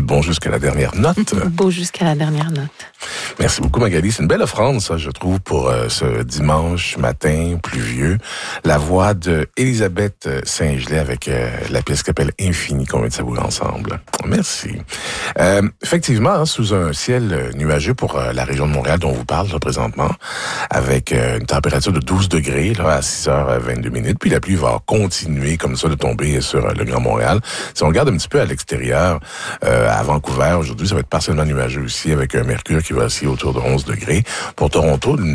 bon jusqu'à la dernière note. Beau jusqu'à la dernière note. Merci beaucoup, Magali. C'est une belle offrande, ça, je trouve, pour ce dimanche matin pluvieux. La voix de Elisabeth Saint-Gelais avec la pièce qui s'appelle Infini, qu'on vient de savourer ensemble. Merci. Effectivement, sous un ciel nuageux pour la région de Montréal dont on vous parle là, présentement, avec une température de 12 degrés là, à 6h22, puis la pluie va continuer comme ça de tomber sur le Grand Montréal. Si on regarde un petit peu à l'extérieur, à Vancouver, aujourd'hui, ça va être partiellement nuageux aussi, avec un mercure qui va osciller autour de 11 degrés. Pour Toronto,